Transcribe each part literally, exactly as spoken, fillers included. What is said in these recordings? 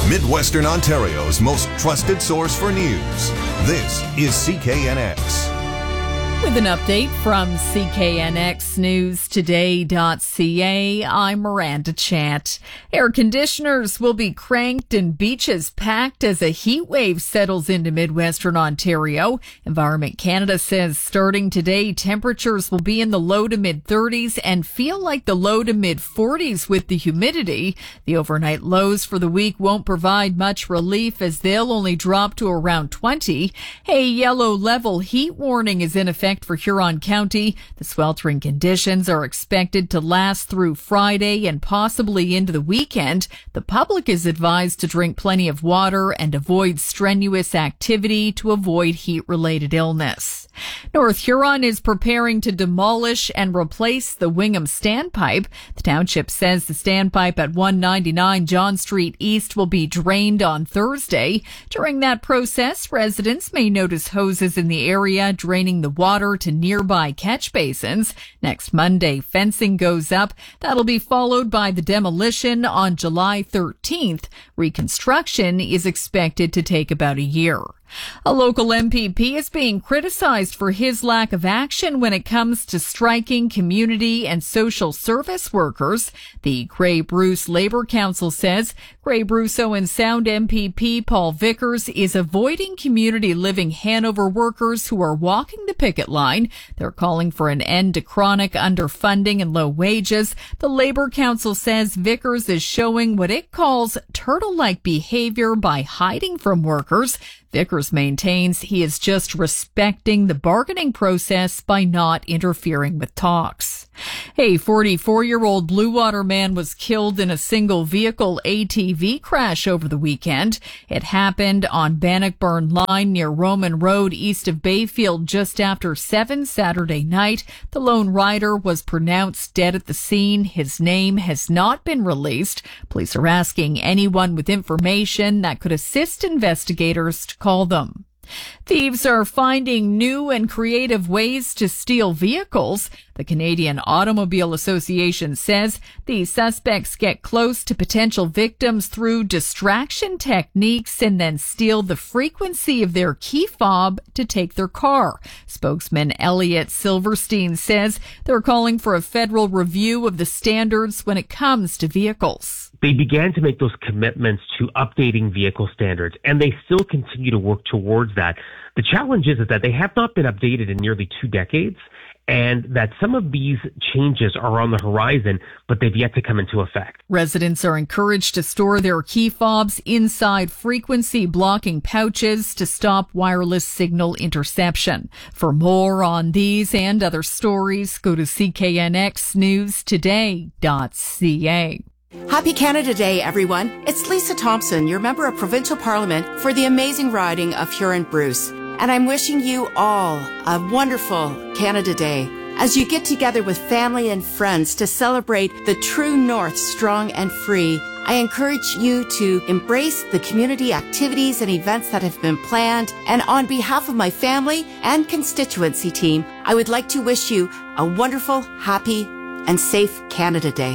Midwestern Ontario's most trusted source for news. This is C K N X. With an update from C K N X News Today dot C A, I'm Miranda Chant. Air conditioners will be cranked and beaches packed as a heat wave settles into Midwestern Ontario. Environment Canada says starting today, temperatures will be in the low to mid thirties and feel like the low to mid forties with the humidity. The overnight lows for the week won't provide much relief as they'll only drop to around twenty. A yellow level heat warning is in effect for Huron County. The sweltering conditions are expected to last through Friday and possibly into the weekend. The public is advised to drink plenty of water and avoid strenuous activity to avoid heat-related illness. North Huron is preparing to demolish and replace the Wingham Standpipe. The township says the standpipe at one ninety-nine John Street East will be drained on Thursday. During that process, residents may notice hoses in the area draining the water to nearby catch basins. Next Monday, fencing goes up. That'll be followed by the demolition on July thirteenth. Reconstruction is expected to take about a year. A local M P P is being criticized for his lack of action when it comes to striking community and social service workers. The Grey Bruce Labour Council says Grey Bruce Owen Sound M P P Paul Vickers is avoiding community living Hanover workers who are walking the picket line. They're calling for an end to chronic underfunding and low wages. The Labour Council says Vickers is showing what it calls turtle-like behavior by hiding from workers. Vickers maintains he is just respecting the bargaining process by not interfering with talks. A forty-four-year-old Blue Water man was killed in a single vehicle A T V crash over the weekend. It happened on Bannockburn Line near Roman Road east of Bayfield just after seven Saturday night. The lone rider was pronounced dead at the scene. His name has not been released. Police are asking anyone with information that could assist investigators to call them. Thieves are finding new and creative ways to steal vehicles. The Canadian Automobile Association says the suspects get close to potential victims through distraction techniques and then steal the frequency of their key fob to take their car. Spokesman Elliot Silverstein says they're calling for a federal review of the standards when it comes to vehicles. They began to make those commitments to updating vehicle standards, and they still continue to work towards that. The challenge is, is that they have not been updated in nearly two decades, and that some of these changes are on the horizon, but they've yet to come into effect. Residents are encouraged to store their key fobs inside frequency blocking pouches to stop wireless signal interception. For more on these and other stories, go to C K N X News Today dot C A. Happy Canada Day, everyone. It's Lisa Thompson, your member of Provincial Parliament for the amazing riding of Huron-Bruce. And I'm wishing you all a wonderful Canada Day as you get together with family and friends to celebrate the true North strong and free. I encourage you to embrace the community activities and events that have been planned. And on behalf of my family and constituency team, I would like to wish you a wonderful, happy, and safe Canada Day.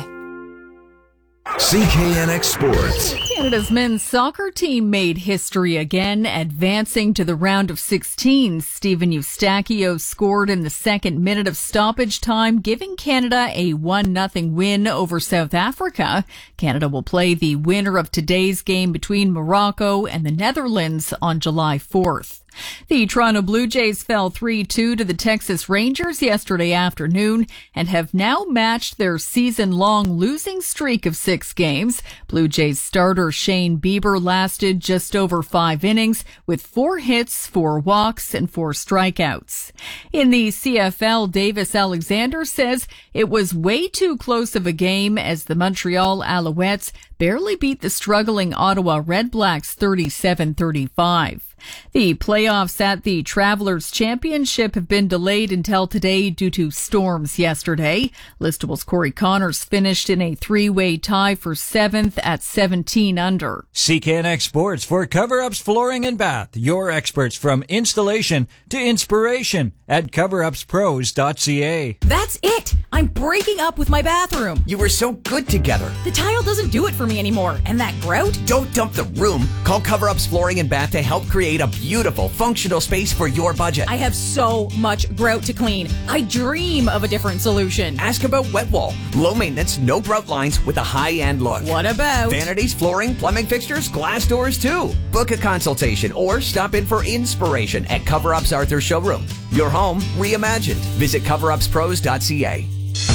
C K N X Sports. Canada's men's soccer team made history again, advancing to the round of sixteen. Stephen Eustachio scored in the second minute of stoppage time, giving Canada a one nothing win over South Africa. Canada will play the winner of today's game between Morocco and the Netherlands on July fourth. The Toronto Blue Jays fell three two to the Texas Rangers yesterday afternoon and have now matched their season-long losing streak of six games. Blue Jays starter Shane Bieber lasted just over five innings with four hits, four walks, and four strikeouts. In the C F L, Davis Alexander says it was way too close of a game as the Montreal Alouettes barely beat the struggling Ottawa Redblacks thirty-seven thirty-five. The playoffs at the Travelers Championship have been delayed until today due to storms yesterday. Listable's Corey Connors finished in a three-way tie for seventh at seventeen under. C K N X Sports for Cover-Ups Flooring and Bath. Your experts from installation to inspiration at cover ups pros dot c a. That's it! I'm breaking up with my bathroom. You were so good together. The tile doesn't do it for me anymore. And that grout? Don't dump the room. Call Cover-Ups Flooring and Bath to help create a beautiful, functional space for your budget. I have so much grout to clean. I dream of a different solution. Ask about Wet Wall. Low maintenance, no grout lines with a high-end look. What about vanities, flooring, plumbing fixtures, glass doors too? Book a consultation or stop in for inspiration at Cover-Ups Arthur Showroom. Your home reimagined. Visit cover ups pros dot c a.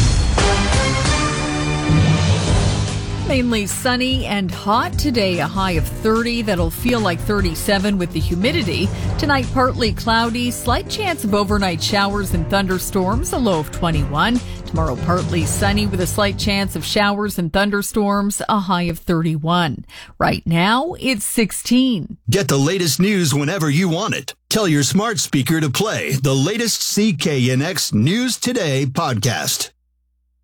Mainly sunny and hot today, a high of thirty. That'll feel like thirty-seven with the humidity. Tonight, partly cloudy, slight chance of overnight showers and thunderstorms, a low of twenty-one. Tomorrow, partly sunny with a slight chance of showers and thunderstorms, a high of thirty-one. Right now, it's sixteen. Get the latest news whenever you want it. Tell your smart speaker to play the latest C K N X News Today podcast.